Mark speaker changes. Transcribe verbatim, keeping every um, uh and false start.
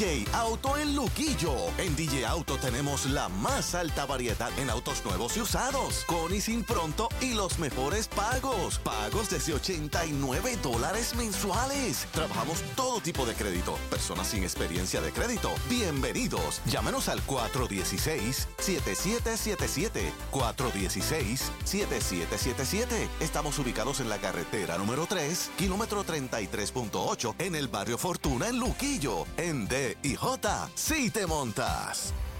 Speaker 1: J Auto en Luquillo. En D J Auto tenemos la más alta variedad en autos nuevos y usados, con y sin pronto y los mejores pagos. Pagos desde ochenta y nueve dólares mensuales. Trabajamos todo tipo de crédito. Personas sin experiencia de crédito, bienvenidos. Llámenos al cuatro uno seis, siete siete siete siete. cuatro uno seis, siete siete siete siete. Estamos ubicados en la carretera número tres, kilómetro treinta y tres punto ocho, en el barrio Fortuna, en Luquillo. En D y J, si te montas.